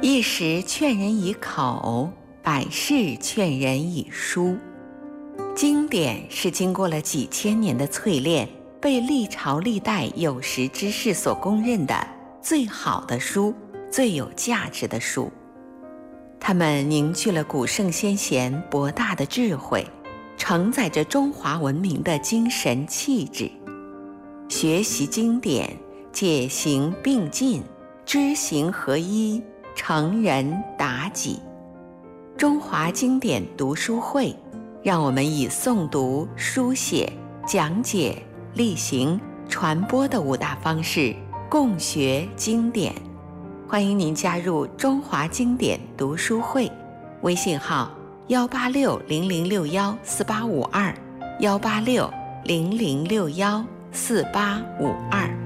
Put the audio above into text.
一时劝人以口，百世劝人以书。经典是经过了几千年的淬炼，被历朝历代有识之士所公认的最好的书，最有价值的书。它们凝聚了古圣先贤博大的智慧，承载着中华文明的精神气质。学习经典，解行并进，知行合一，成人达己。中华经典读书会，让我们以诵读、书写、讲解、例行、传播的5大方式共学经典。欢迎您加入中华经典读书会，微信号18600614852，18600614852。